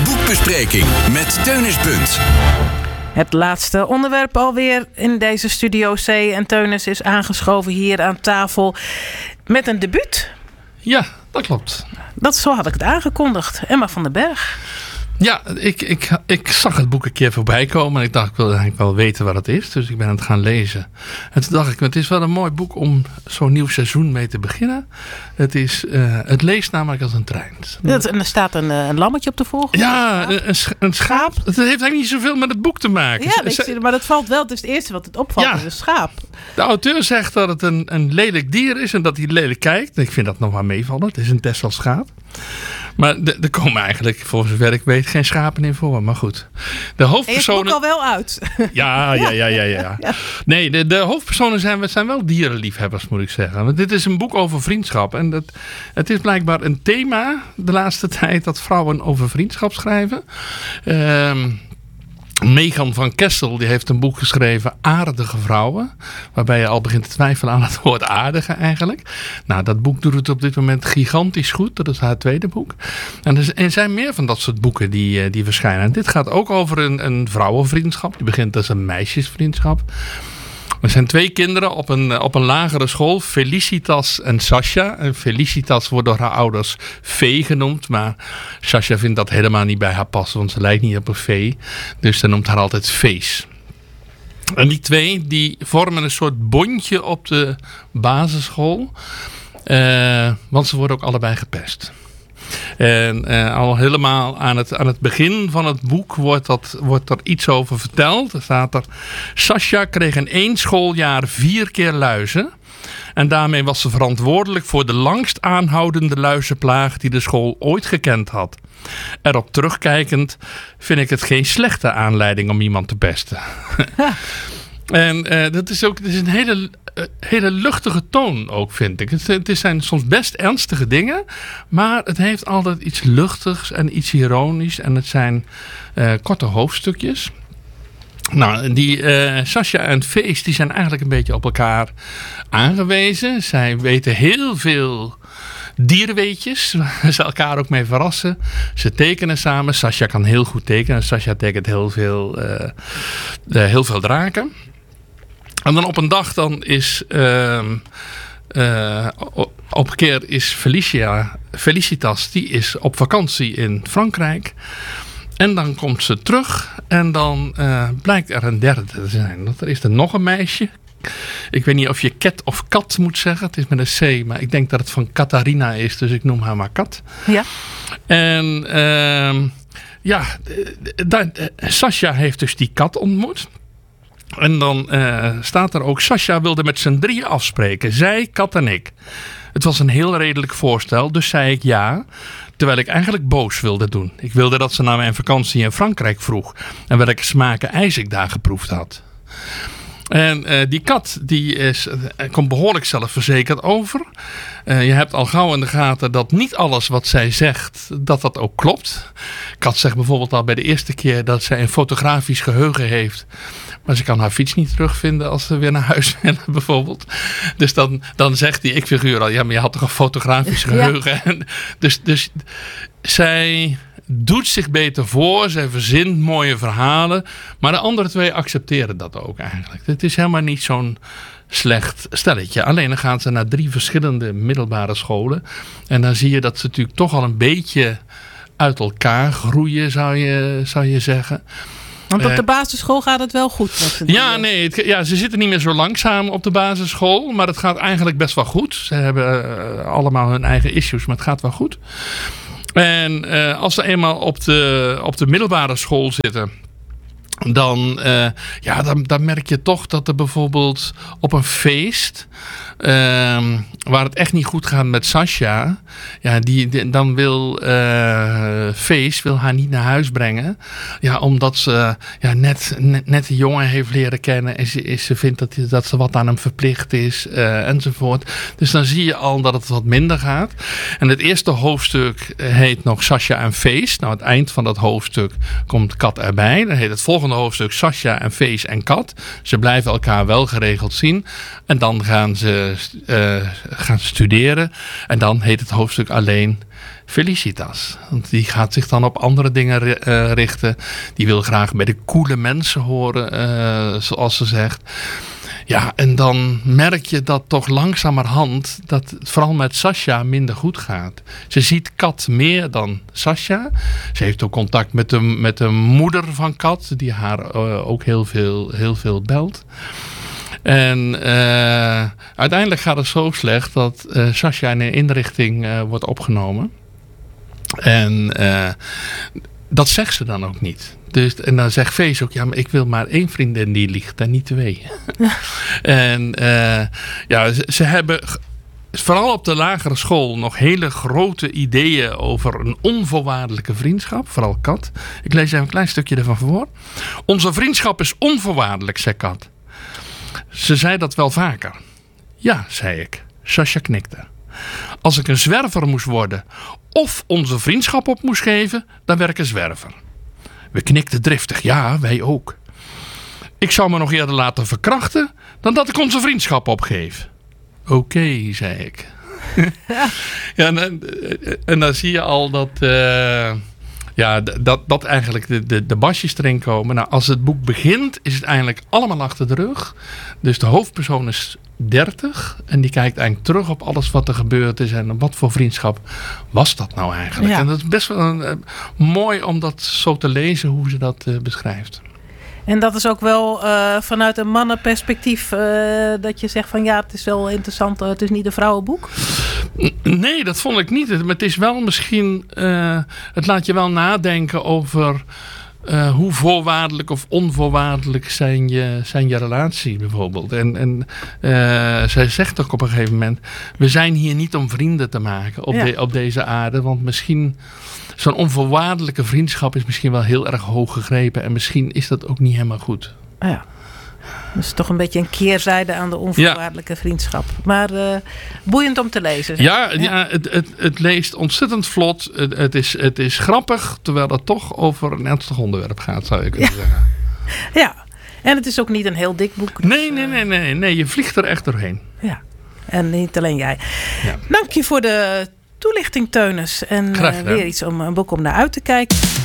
Boekbespreking met Teunis Bunt. Het laatste onderwerp alweer in deze Studio C. En Teunis is aangeschoven hier aan tafel met een debuut. Ja, dat klopt. Zo had ik het aangekondigd. Emma van den Berg. Ja, ik zag het boek een keer voorbij komen. En ik dacht, ik wil eigenlijk wel weten wat het is. Dus ik ben het gaan lezen. En toen dacht ik, het is wel een mooi boek om zo'n nieuw seizoen mee te beginnen. Het leest namelijk als een trein. En er staat een lammetje op de voorgrond. Ja, een schaap. Het heeft eigenlijk niet zoveel met het boek te maken. Ja, maar dat valt wel. Het is het eerste wat het opvalt, is een schaap. De auteur zegt dat het een lelijk dier is en dat hij lelijk kijkt. Ik vind dat nog maar meevallen. Het is een Texels schaap. Maar er komen eigenlijk, voor zover ik weet, geen schapen in voor. Maar goed. De hoofdpersonen... En je komt al wel uit. Ja. Nee, de hoofdpersonen zijn wel dierenliefhebbers, moet ik zeggen. Want dit is een boek over vriendschap. En het is blijkbaar een thema de laatste tijd dat vrouwen over vriendschap schrijven. Megan van Kessel die heeft een boek geschreven, Aardige Vrouwen. Waarbij je al begint te twijfelen aan het woord aardige eigenlijk. Nou, dat boek doet het op dit moment gigantisch goed. Dat is haar tweede boek. En er zijn meer van dat soort boeken die verschijnen. En dit gaat ook over een vrouwenvriendschap. Die begint als een meisjesvriendschap. Er zijn 2 kinderen op een lagere school, Felicitas en Sasha. En Felicitas wordt door haar ouders Vee genoemd. Maar Sasha vindt dat helemaal niet bij haar passen, want ze lijkt niet op een vee. Dus ze noemt haar altijd Vees. En die 2 die vormen een soort bondje op de basisschool. Want ze worden ook allebei gepest. En al helemaal aan het begin van het boek wordt er iets over verteld. Er staat er: Sasha kreeg in 1 schooljaar 4 keer luizen. En daarmee was ze verantwoordelijk voor de langst aanhoudende luizenplaag die de school ooit gekend had. Erop terugkijkend vind ik het geen slechte aanleiding om iemand te pesten. En het is een hele luchtige toon ook, vind ik. Het zijn soms best ernstige dingen, maar het heeft altijd iets luchtigs en iets ironisch. En het zijn korte hoofdstukjes. Nou, die Sasha en Feest die zijn eigenlijk een beetje op elkaar aangewezen. Zij weten heel veel dierenweetjes, waar ze elkaar ook mee verrassen. Ze tekenen samen. Sasha kan heel goed tekenen. Sasha tekent heel veel draken. En dan op een dag dan is op een keer is Felicitas, die is op vakantie in Frankrijk. En dan komt ze terug en dan blijkt er een derde te zijn. Er is er nog een meisje. Ik weet niet of je Kat of Kat moet zeggen. Het is met een C, maar ik denk dat het van Catharina is. Dus ik noem haar maar Kat. Ja. En Sasha heeft dus die kat ontmoet. En dan staat er ook: Sasha wilde met z'n 3 afspreken. Zij, Kat en ik. Het was een heel redelijk voorstel, dus zei ik ja. Terwijl ik eigenlijk boos wilde doen. Ik wilde dat ze naar mijn vakantie in Frankrijk vroeg. En welke smaken ijs ik daar geproefd had. En die kat komt behoorlijk zelfverzekerd over. Je hebt al gauw in de gaten dat niet alles wat zij zegt, dat ook klopt. Kat zegt bijvoorbeeld al bij de eerste keer dat zij een fotografisch geheugen heeft. Maar ze kan haar fiets niet terugvinden als ze weer naar huis willen bijvoorbeeld. Dus dan zegt die ik-figuur al: ja, maar je had toch een fotografisch geheugen. Ja. Dus zij doet zich beter voor. Zij verzint mooie verhalen. Maar de andere 2 accepteren dat ook eigenlijk. Het is helemaal niet zo'n slecht stelletje. Alleen dan gaan ze naar 3 verschillende middelbare scholen. En dan zie je dat ze natuurlijk toch al een beetje uit elkaar groeien, zou je zeggen. Want op de basisschool gaat het wel goed. Ze zitten niet meer zo langzaam op de basisschool. Maar het gaat eigenlijk best wel goed. Ze hebben allemaal hun eigen issues, maar het gaat wel goed. En als ze eenmaal op de middelbare school zitten, dan merk je toch dat er bijvoorbeeld op een feest, waar het echt niet goed gaat met Sasha, dan wil Feest haar niet naar huis brengen. Ja, omdat ze net de jongen heeft leren kennen en ze vindt dat ze wat aan hem verplicht is, enzovoort. Dus dan zie je al dat het wat minder gaat. En het eerste hoofdstuk heet nog Sasha en Feest. Nou, het eind van dat hoofdstuk komt Kat erbij. Dan heet het volgende volgende hoofdstuk Sascha en Fees en Kat. Ze blijven elkaar wel geregeld zien. En dan gaan ze studeren. En dan heet het hoofdstuk alleen Felicitas. Want die gaat zich dan op andere dingen richten. Die wil graag bij de coole mensen horen, zoals ze zegt. Ja, en dan merk je dat toch langzamerhand dat het vooral met Sascha minder goed gaat. Ze ziet Kat meer dan Sascha. Ze heeft ook contact met de moeder van Kat, die haar ook heel veel belt. En uiteindelijk gaat het zo slecht dat Sascha in een inrichting wordt opgenomen. En dat zegt ze dan ook niet. Dus, en dan zegt Fees ook, ja, maar ik wil maar 1 vriendin die liegt en niet 2. En ze hebben vooral op de lagere school nog hele grote ideeën over een onvoorwaardelijke vriendschap. Vooral Kat. Ik lees even een klein stukje ervan voor. Onze vriendschap is onvoorwaardelijk, zei Kat. Ze zei dat wel vaker. Ja, zei ik. Sascha knikte. Als ik een zwerver moest worden of onze vriendschap op moest geven, dan werd ik een zwerver. We knikten driftig. Ja, wij ook. Ik zou me nog eerder laten verkrachten dan dat ik onze vriendschap opgeef. Oké, zei ik. Ja, en dan zie je al dat eigenlijk de basjes erin komen. Nou, als het boek begint, is het eigenlijk allemaal achter de rug. Dus de hoofdpersoon is 30 en die kijkt eigenlijk terug op alles wat er gebeurd is en wat voor vriendschap was dat nou eigenlijk. Ja. En dat is best wel mooi om dat zo te lezen hoe ze dat beschrijft. En dat is ook wel vanuit een mannenperspectief dat je zegt van ja, het is wel interessant, het is niet een vrouwenboek? Nee, dat vond ik niet. Maar het is wel misschien, het laat je wel nadenken over hoe voorwaardelijk of onvoorwaardelijk zijn je relatie bijvoorbeeld. En zij zegt ook op een gegeven moment, we zijn hier niet om vrienden te maken op deze aarde. Want misschien zo'n onvoorwaardelijke vriendschap is misschien wel heel erg hoog gegrepen. En misschien is dat ook niet helemaal goed. Ja. Dus toch een beetje een keerzijde aan de onvoorwaardelijke vriendschap. Maar boeiend om te lezen. Ja, het leest ontzettend vlot. Het is grappig, terwijl het toch over een ernstig onderwerp gaat, zou je kunnen zeggen. Ja, en het is ook niet een heel dik boek. Dus, nee, je vliegt er echt doorheen. Ja, en niet alleen jij. Ja. Dank je voor de toelichting, Teunis. En weer iets om een boek om naar uit te kijken.